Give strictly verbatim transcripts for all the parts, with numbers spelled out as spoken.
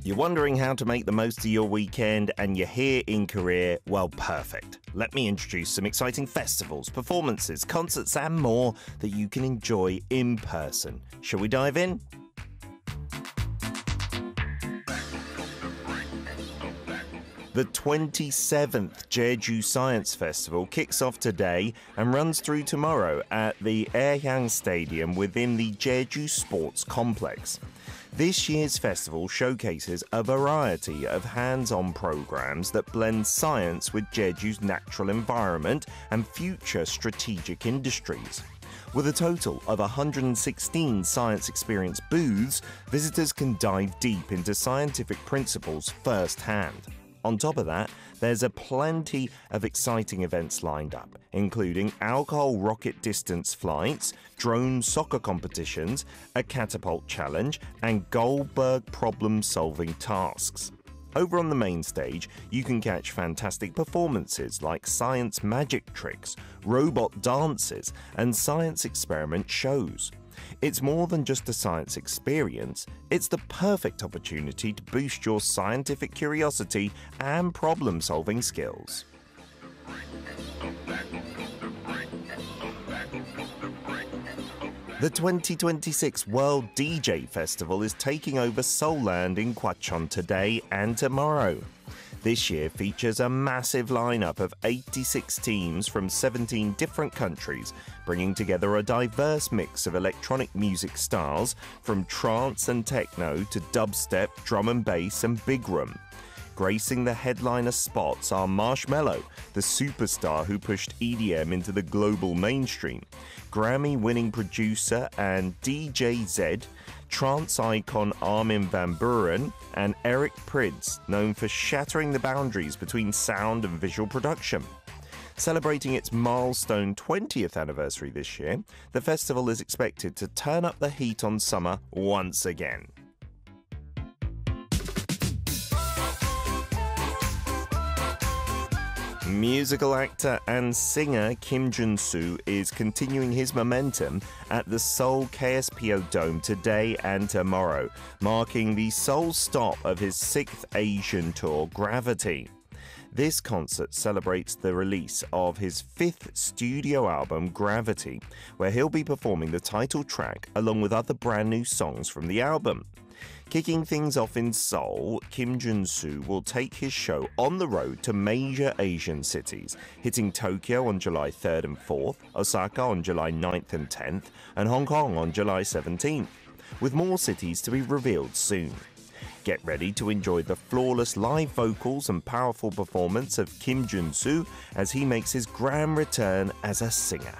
You're wondering how to make the most of your weekend and you're here in Korea? Well, perfect. Let me introduce some exciting festivals, performances, concerts and more that you can enjoy in person. Shall we dive in? The twenty-seventh Jeju Science Festival kicks off today and runs through tomorrow at the Aehyang Stadium within the Jeju Sports Complex. This year's festival showcases a variety of hands-on programs that blend science with Jeju's natural environment and future strategic industries. With a total of one hundred sixteen science experience booths, visitors can dive deep into scientific principles firsthand. On top of that, there's a plenty of exciting events lined up, including alcohol rocket distance flights, drone soccer competitions, a catapult challenge, and Goldberg problem-solving tasks. Over on the main stage, you can catch fantastic performances like science magic tricks, robot dances, and science experiment shows. It's more than just a science experience, it's the perfect opportunity to boost your scientific curiosity and problem-solving skills. The twenty twenty-six World D J Festival is taking over Seoulland in Gwacheon today and tomorrow. This year features a massive lineup of eighty-six teams from seventeen different countries, bringing together a diverse mix of electronic music styles from trance and techno to dubstep, drum and bass and big room. Gracing the headliner spots are Marshmello, the superstar who pushed E D M into the global mainstream, Grammy-winning producer and D J Zed, trance icon Armin van Buuren, and Eric Prydz, known for shattering the boundaries between sound and visual production. Celebrating its milestone twentieth anniversary this year, the festival is expected to turn up the heat on summer once again. Musical actor and singer Kim Jun-soo is continuing his momentum at the Seoul K S P O Dome today and tomorrow, marking the sole stop of his sixth Asian tour, Gravity. This concert celebrates the release of his fifth studio album, Gravity, where he'll be performing the title track along with other brand new songs from the album. Kicking things off in Seoul, Kim Jun-soo will take his show on the road to major Asian cities, hitting Tokyo on July third and fourth, Osaka on July ninth and tenth, and Hong Kong on July seventeenth, with more cities to be revealed soon. Get ready to enjoy the flawless live vocals and powerful performance of Kim Jun-soo as he makes his grand return as a singer.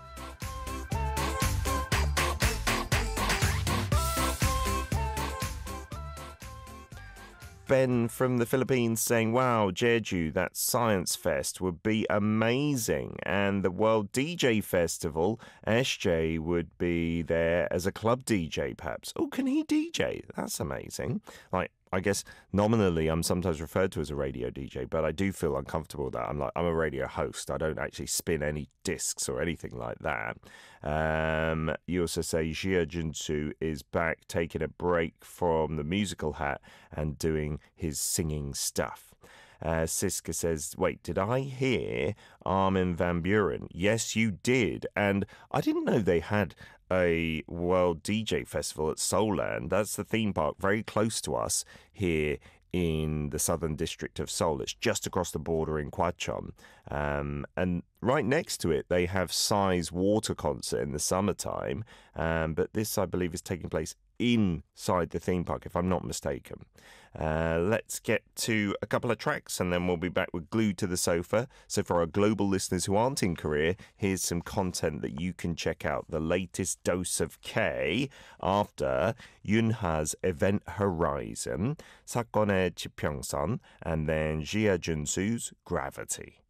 Ben from the Philippines saying, wow, Jeju, that science fest would be amazing. And the World D J Festival, S J would be there as a club D J perhaps. Oh, can he D J? That's amazing. Like, I guess nominally I'm sometimes referred to as a radio D J, but I do feel uncomfortable with that. I'm like, I'm a radio host. I don't actually spin any discs or anything like that. Um, you also say Jia Jun-soo is back taking a break from the musical hat and doing his singing stuff. Uh, Siska says, wait, did I hear Armin van Buuren? Yes, you did. And I didn't know they had a World D J Festival at Seoulland. That's the theme park very close to us here in the southern district of Seoul. It's just across the border in Gwacheon. Um, and right next to it, they have Psy's water concert in the summertime. Um, but this, I believe, is taking place inside the theme park, if I'm not mistaken. Uh, let's get to a couple of tracks and then we'll be back with Glued to the Sofa. So for our global listeners who aren't in Korea, here's some content that you can check out. The latest dose of K after Yunha's Event Horizon, 사건의 지평선, and then Jia Jun-soo's Gravity.